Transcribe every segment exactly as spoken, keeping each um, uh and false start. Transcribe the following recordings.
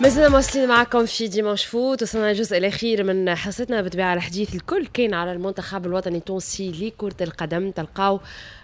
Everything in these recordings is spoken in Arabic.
مازلنا مواصلين معكم في ديمانش فوت. وصلنا الجزء الأخير من حصتنا بطبيعة الحديث الكل كان على المنتخب الوطني التونسي لكرة القدم. تلقاو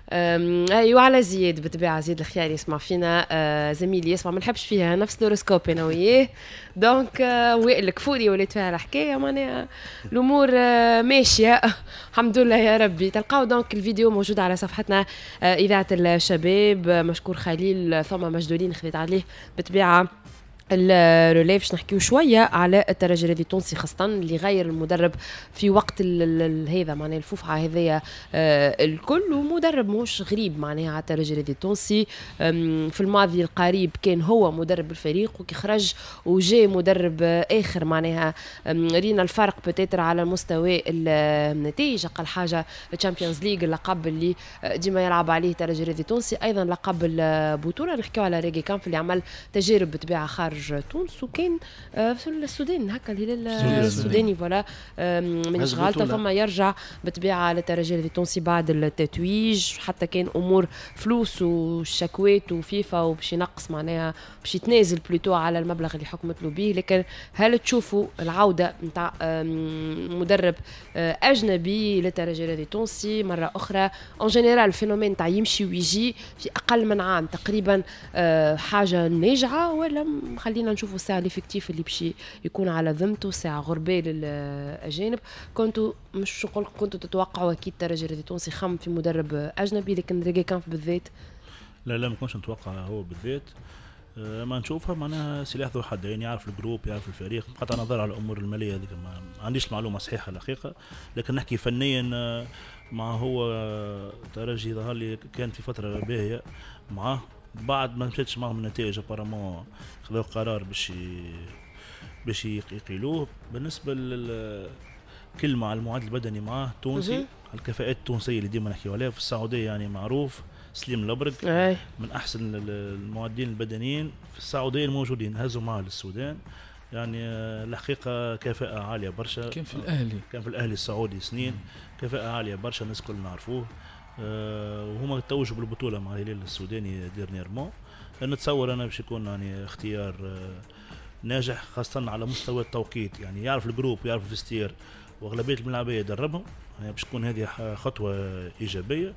ايوا على زياد بطبيعة زياد الخيار يسمع فينا، آه زميلي يسمع ما نحبش فيها نفس الهوروسكوب انا وياه، دونك آه وائل كفوري ولات فيها الحكايه معناها الامور آه ماشيه الحمد لله يا ربي. تلقاو دونك الفيديو موجود على صفحتنا آه اذاعه الشباب. آه مشكور خليل، ثم مجدولين خذيت عليه بطبيعه الروليف. باش نحكيو شويه على الترجي الرياضي التونسي، خاصه اللي غير المدرب في وقت هذا معناها الفوفعه هذيا آه الكل، ومدرب مش غريب معناها على الترجي الرياضي التونسي. في الماضي القريب كان هو مدرب الفريق، وكي خرج وجاء مدرب اخر معناها رينا الفرق بتاتر على مستوى النتائج. اقل حاجه الشامبيونز ليج، اللقب اللي ديما يلعب عليه الترجي الرياضي التونسي، ايضا لقب البطوله. نحكيو على ريغي كامف اللي عمل تجارب بطبيعه خارج تونس، وكان في السودان هكا الهلال السوداني فوالا من غلطه، ثم يرجع بطبيعه للترجي التونسي بعد التتويج. حتى كان امور فلوس والشكوات وفيفا وباش ينقص معناها باش يتنازل بلوتو على المبلغ اللي حكمت له به. لكن هل تشوفوا العوده نتاع مدرب اجنبي للترجي التونسي مره اخرى ان جينيرال فينومين تاع يمشي ويجي في اقل من عام تقريبا حاجه ناجعه، ولا خلينا نشوفوا الساعه الافكتيف اللي باش يكون على ذمته ساعه غربال للاجانب؟ كنتوا مش نقول كنتوا تتوقعوا اكيد الترجي التونسي خم في مدرب اجنبي، لكن ريغي كانف بالذات لا لا ما كنتش نتوقع هو بالذات. أه ما نشوفها معناها سلاح ذو حدين، يعرف الجروب يعرف الفريق، قطع نظر على الامور الماليه هذيك ما عنديش المعلومه صحيحه الحقيقه، لكن نحكي فنيا مع هو ترجي ظهر لي كان في فتره باهيه معاه، بعد ما مشيتش معهم النتائج ابارامون خذوا قرار باش باش يقيلوه. بالنسبه للكلمه على المعدل البدني معاه تونسي، الكفاءات التونسيه اللي ديما نحكيو عليها في السعوديه يعني معروف سليم الابرق من احسن المعدين البدنيين في السعوديه الموجودين، هزوا معاه للسودان يعني الحقيقه كفاءه عاليه برشا. كان في الاهلي كان في الاهلي السعودي سنين، كفاءه عاليه برشا، الناس كل نعرفوه. أه وهما توجوا بالبطوله مع الهلال السوداني ديرنيرمون. نتصور انا باش يكون يعني اختيار أه ناجح، خاصه على مستوى التوقيت، يعني يعرف الجروب ويعرف الفستير واغلبيه الملاعبيه يدربهم، يعني باش تكون هذه خطوه ايجابيه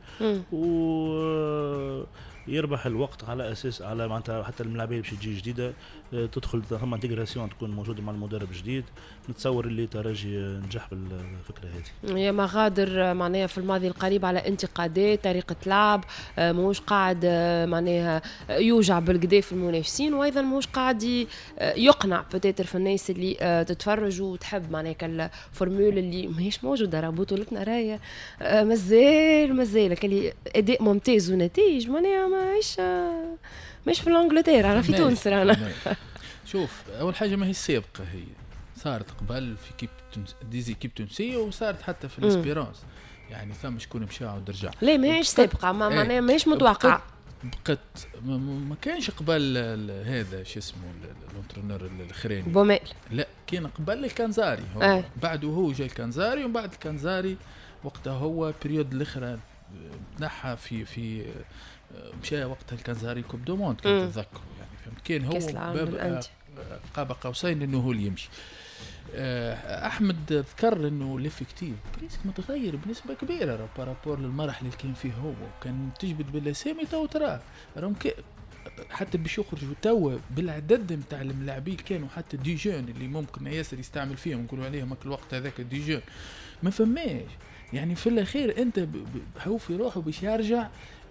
و يربح الوقت على اساس على معناتها حتى الملاعبيه باش تجي جديده تدخل ثم انتجراسيون تكون موجوده مع المدرب الجديد. نتصور اللي ترجي نجح بالفكره هذه. يا مغادر معناها في الماضي القريب على انتقادات طريقه لعب، موش قاعد معناها يوجع بالقدا في المنافسين، وايضا موش قاعد يقنع بتاتر في الناس اللي تتفرج وتحب معناها كالفورمول اللي ماهيش موجوده. راه بطولتنا راهي مازال مازال كلي اداء ممتاز ونتائج معناها ماهيش مش في انجلترا، راه في تونس رانا. شوف اول حاجه ما هي السابقه، هي صارت قبل في كيب تونس ديزي كيب تونسيه، وصارت حتى في الاسبيرانس يعني ثم شكون مشاع ودرجع. لا ماهيش سابقه ما معناها ماهيش متوقعه، بقت ما, ما كانش قبل هذا شو اسمه الانترنور الاخراني بوميل، لا كان قبل الكنزاري هو آه. بعده هو جاي الكنزاري، ومن بعد الكنزاري وقتها هو بريود الاخرى تنحى في في مشى وقتها الكنزاري كوب دو موند كنت اتذكر يعني فهمت، كان هو باب قاب قوسين انه هو اللي يمشي. احمد ذكر انه ليفيكتيف بريسك متغير بنسبه كبيره بارابور للمرحله اللي كان فيه هو، كان تجبد بالاسامي تو ترى راهم حتى باش يخرجوا توا بالعدد نتاع اللاعبين كانوا حتى دي جون اللي ممكن ياسر يستعمل فيهم نقولوا عليهم كل وقت هذاك دي جون ما فماش يعني. في الاخير انت هو في روحه باش يرجع